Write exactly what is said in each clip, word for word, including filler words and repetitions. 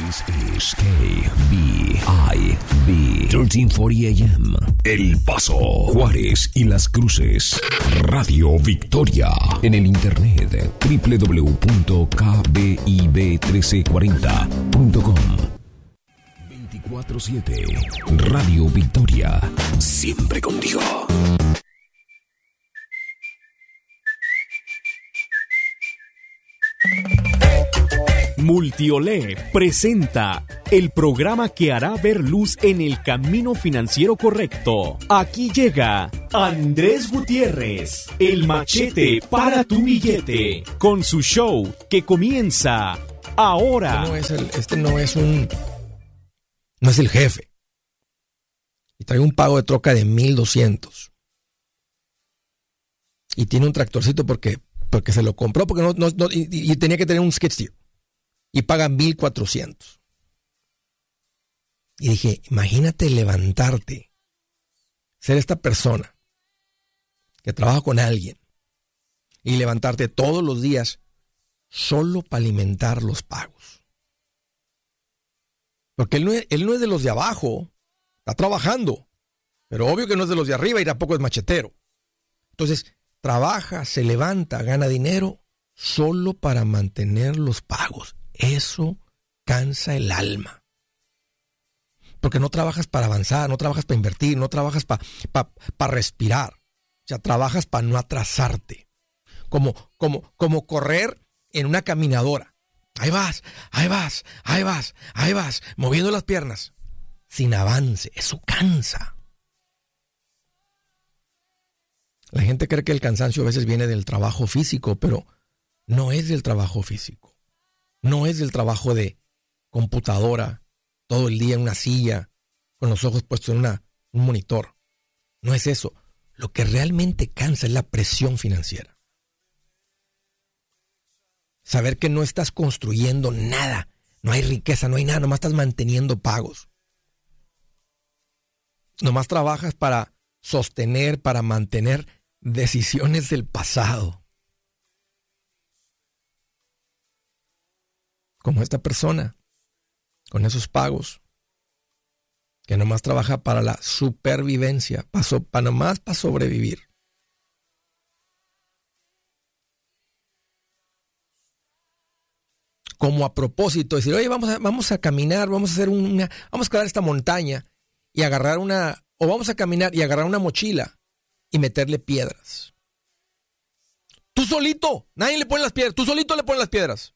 This is K B I B trece cuarenta A M. El Paso, Juárez y Las Cruces. Radio Victoria. En el internet doble u doble u doble u punto k b i b trece cuarenta punto com. veinticuatro siete. Radio Victoria. Siempre contigo. Multiolé presenta el programa que hará ver luz en el camino financiero correcto. Aquí llega Andrés Gutiérrez, el machete para tu billete, con su show que comienza ahora. Este no es, el, este no es un... No es el jefe. Y trae un pago de troca de mil doscientos. Y tiene un tractorcito porque, porque se lo compró porque no, no, no y, y tenía que tener un skid steer. Y paga mil cuatrocientos. Y dije, imagínate levantarte, ser esta persona que trabaja con alguien y levantarte todos los días solo para alimentar los pagos. Porque él no es, él no es de los de abajo, está trabajando, pero obvio que no es de los de arriba y tampoco es machetero. Entonces, trabaja, se levanta, gana dinero solo para mantener los pagos. Eso cansa el alma. Porque no trabajas para avanzar, no trabajas para invertir, no trabajas para pa, pa respirar. O sea, trabajas para no atrasarte. Como, como, como correr en una caminadora. Ahí vas, ahí vas, ahí vas, ahí vas, moviendo las piernas. Sin avance. Eso cansa. La gente cree que el cansancio a veces viene del trabajo físico, pero no es del trabajo físico. No es del trabajo de computadora, todo el día en una silla, con los ojos puestos en una, un monitor. No es eso. Lo que realmente cansa es la presión financiera. Saber que no estás construyendo nada, no hay riqueza, no hay nada, nomás estás manteniendo pagos. Nomás trabajas para sostener, para mantener decisiones del pasado. Como esta persona, con esos pagos, que nomás trabaja para la supervivencia, para, para nomás para sobrevivir. Como a propósito, decir, oye, vamos a, vamos a caminar, vamos a hacer una, vamos a escalar esta montaña y agarrar una, o vamos a caminar y agarrar una mochila y meterle piedras. Tú solito, nadie le pone las piedras, tú solito le pones las piedras.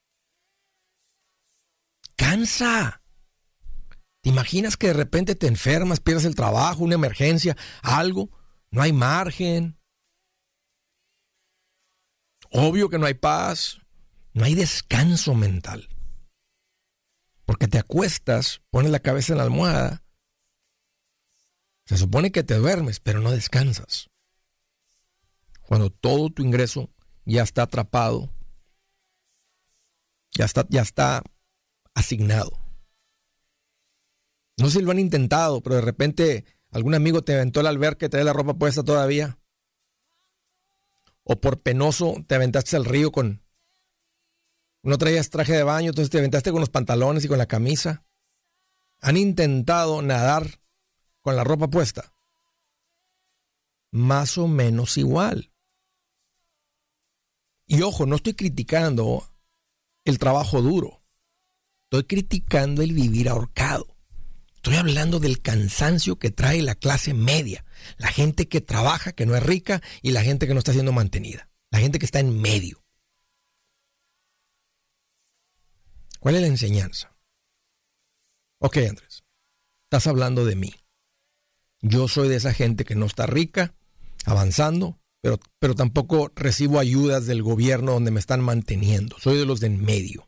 Cansa. ¿Te imaginas que de repente te enfermas, pierdes el trabajo, una emergencia, algo? No hay margen. Obvio que no hay paz. No hay descanso mental. Porque te acuestas, pones la cabeza en la almohada. Se supone que te duermes, pero no descansas. Cuando todo tu ingreso ya está atrapado, ya está, ya está asignado. No sé si lo han intentado, pero de repente algún amigo te aventó el alberca y te da la ropa puesta todavía. O por penoso te aventaste al río con... No traías traje de baño, entonces te aventaste con los pantalones y con la camisa. ¿Han intentado nadar con la ropa puesta? Más o menos igual. Y ojo, no estoy criticando el trabajo duro. Estoy criticando el vivir ahorcado. Estoy hablando del cansancio que trae la clase media. La gente que trabaja, que no es rica, y la gente que no está siendo mantenida. La gente que está en medio. ¿Cuál es la enseñanza? Ok, Andrés. Estás hablando de mí. Yo soy de esa gente que no está rica, avanzando, pero, pero tampoco recibo ayudas del gobierno donde me están manteniendo. Soy de los de en medio.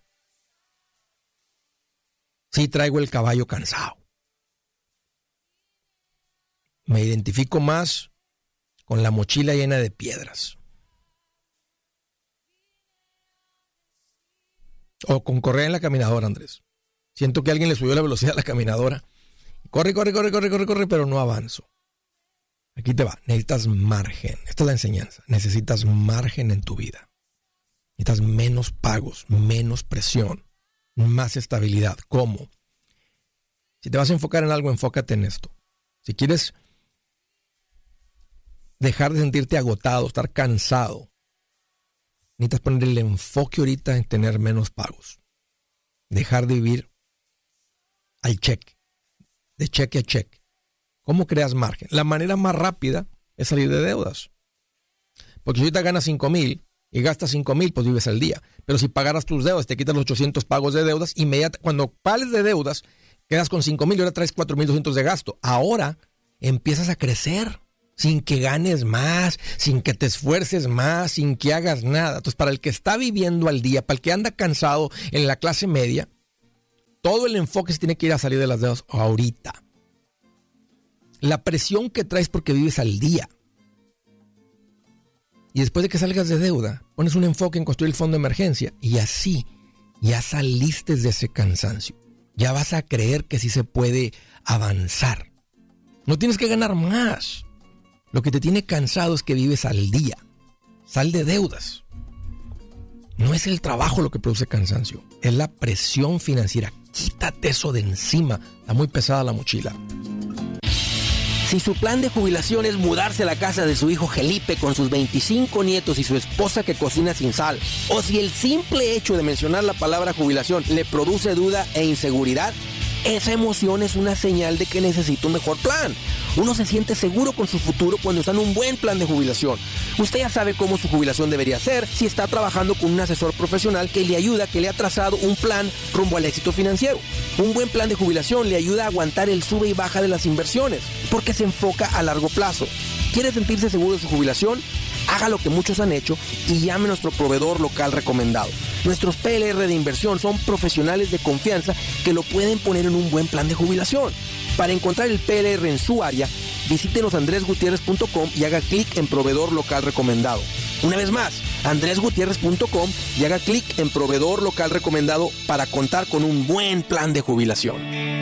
Sí traigo el caballo cansado. Me identifico más con la mochila llena de piedras. O con correr en la caminadora, Andrés. Siento que alguien le subió la velocidad a la caminadora. Corre, corre, corre, corre, corre, corre, pero no avanzo. Aquí te va. Necesitas margen. Esta es la enseñanza. Necesitas margen en tu vida. Necesitas menos pagos, menos presión, más estabilidad. ¿Cómo? Si te vas a enfocar en algo, enfócate en esto. Si quieres dejar de sentirte agotado, estar cansado, necesitas poner el enfoque ahorita en tener menos pagos. Dejar de vivir al cheque, de cheque a cheque. ¿Cómo creas margen? La manera más rápida es salir de deudas. Porque si ahorita ganas cinco mil y gastas cinco mil, pues vives al día. Pero si pagaras tus deudas, te quitas los ochocientos pagos de deudas, inmediatamente, cuando pagues de deudas, quedas con cinco mil y ahora traes cuatro mil doscientos de gasto. Ahora empiezas a crecer sin que ganes más, sin que te esfuerces más, sin que hagas nada. Entonces, para el que está viviendo al día, para el que anda cansado en la clase media, todo el enfoque se tiene que ir a salir de las deudas ahorita. La presión que traes porque vives al día. Y después de que salgas de deuda, pones un enfoque en construir el fondo de emergencia y así ya saliste de ese cansancio. Ya vas a creer que sí se puede avanzar. No tienes que ganar más. Lo que te tiene cansado es que vives al día. Sal de deudas. No es el trabajo lo que produce cansancio, es la presión financiera. Quítate eso de encima. Está muy pesada la mochila. Si su plan de jubilación es mudarse a la casa de su hijo Felipe con sus veinticinco nietos y su esposa que cocina sin sal, o si el simple hecho de mencionar la palabra jubilación le produce duda e inseguridad, esa emoción es una señal de que necesita un mejor plan. Uno se siente seguro con su futuro cuando está en un buen plan de jubilación. Usted ya sabe cómo su jubilación debería ser si está trabajando con un asesor profesional que le ayuda, que le ha trazado un plan rumbo al éxito financiero. Un buen plan de jubilación le ayuda a aguantar el sube y baja de las inversiones, porque se enfoca a largo plazo. ¿Quiere sentirse seguro de su jubilación? Haga lo que muchos han hecho y llame a nuestro proveedor local recomendado. Nuestros P L R de inversión son profesionales de confianza que lo pueden poner en un buen plan de jubilación. Para encontrar el P L R en su área, visítenos andres gutierrez punto com y haga clic en proveedor local recomendado. Una vez más, andres gutierrez punto com y haga clic en proveedor local recomendado para contar con un buen plan de jubilación.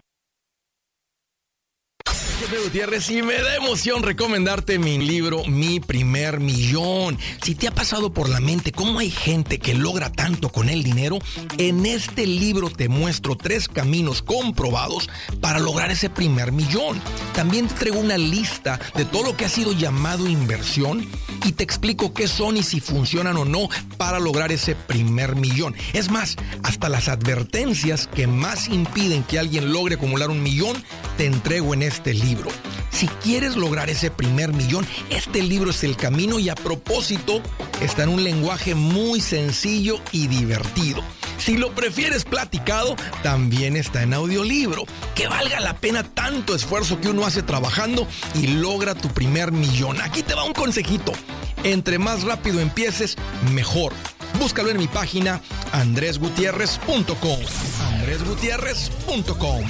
Gutiérrez, y me da emoción recomendarte mi libro Mi Primer Millón. Si te ha pasado por la mente cómo hay gente que logra tanto con el dinero, en este libro te muestro tres caminos comprobados para lograr ese primer millón. También te traigo una lista de todo lo que ha sido llamado inversión y te explico qué son y si funcionan o no para lograr ese primer millón. Es más, hasta las advertencias que más impiden que alguien logre acumular un millón, te entrego en este libro. Si quieres lograr ese primer millón, este libro es el camino y a propósito está en un lenguaje muy sencillo y divertido. Si lo prefieres platicado, también está en audiolibro. Que valga la pena tanto esfuerzo que uno hace trabajando y logra tu primer millón. Aquí te va un consejito. Entre más rápido empieces, mejor. Búscalo en mi página andres gutierrez punto com. andres gutierrez punto com.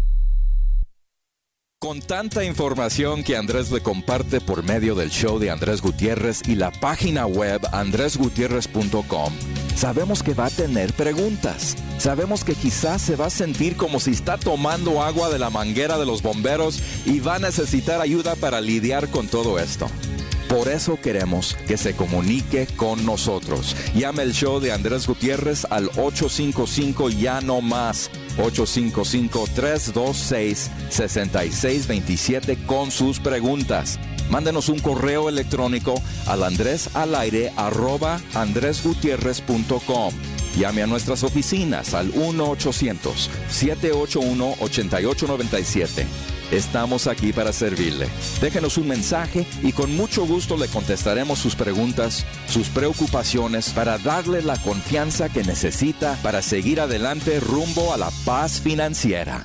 Con tanta información que Andrés le comparte por medio del show de Andrés Gutiérrez y la página web andres gutierrez punto com, sabemos que va a tener preguntas. Sabemos que quizás se va a sentir como si está tomando agua de la manguera de los bomberos y va a necesitar ayuda para lidiar con todo esto. Por eso queremos que se comunique con nosotros. Llame el show de Andrés Gutiérrez al ocho cinco cinco ya no más. ocho cinco cinco, tres dos seis, seis seis dos siete con sus preguntas. Mándenos un correo electrónico al andres al aire arroba andres gutierrez punto com. Llame a nuestras oficinas al uno ochocientos, siete ocho uno, ocho ocho nueve siete. Estamos aquí para servirle. Déjenos un mensaje y con mucho gusto le contestaremos sus preguntas, sus preocupaciones, para darle la confianza que necesita para seguir adelante rumbo a la paz financiera.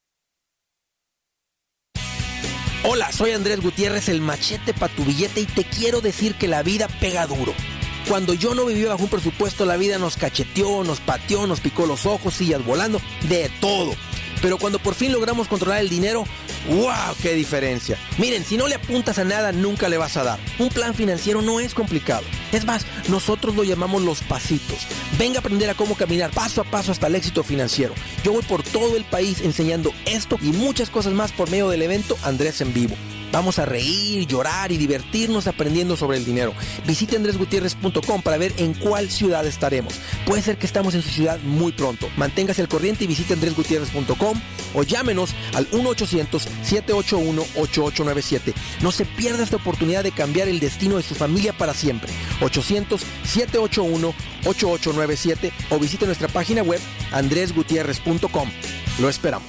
Hola, soy Andrés Gutiérrez, el machete para tu billete, y te quiero decir que la vida pega duro. Cuando yo no vivía bajo un presupuesto, la vida nos cacheteó, nos pateó, nos picó los ojos, sillas volando, de todo. Pero cuando por fin logramos controlar el dinero, ¡wow! ¡Qué diferencia! Miren, si no le apuntas a nada, nunca le vas a dar. Un plan financiero no es complicado. Es más, nosotros lo llamamos los pasitos. Venga a aprender a cómo caminar paso a paso hasta el éxito financiero. Yo voy por todo el país enseñando esto y muchas cosas más por medio del evento Andrés en Vivo. Vamos a reír, llorar y divertirnos aprendiendo sobre el dinero. Visite andres gutierrez punto com para ver en cuál ciudad estaremos. Puede ser que estamos en su ciudad muy pronto. Manténgase al corriente y visite andres gutierrez punto com o llámenos al uno ochocientos, siete ocho uno, ocho ocho nueve siete. No se pierda esta oportunidad de cambiar el destino de su familia para siempre. ochocientos, siete ocho uno, ocho ocho nueve siete o visite nuestra página web andres gutierrez punto com. Lo esperamos.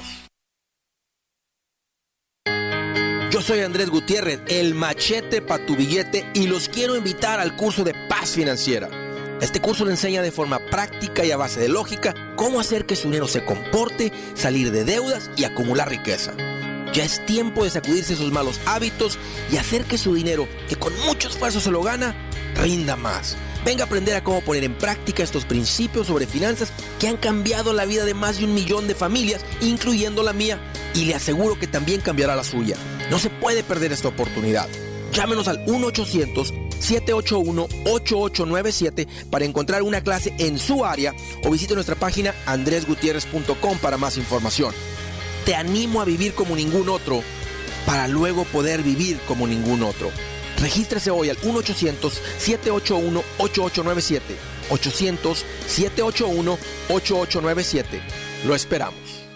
Yo soy Andrés Gutiérrez, el machete para tu billete, y los quiero invitar al curso de Paz Financiera. Este curso le enseña de forma práctica y a base de lógica cómo hacer que su dinero se comporte, salir de deudas y acumular riqueza. Ya es tiempo de sacudirse sus malos hábitos y hacer que su dinero, que con mucho esfuerzo se lo gana, rinda más. Venga a aprender a cómo poner en práctica estos principios sobre finanzas que han cambiado la vida de más de un millón de familias, incluyendo la mía, y le aseguro que también cambiará la suya. No se puede perder esta oportunidad. Llámenos al uno ochocientos, siete ocho uno, ocho ocho nueve siete para encontrar una clase en su área o visite nuestra página andres gutierrez punto com para más información. Te animo a vivir como ningún otro para luego poder vivir como ningún otro. Regístrese hoy al uno ochocientos, siete ocho uno, ocho ocho nueve siete. ochocientos, siete ocho uno, ocho ocho nueve siete. Lo esperamos.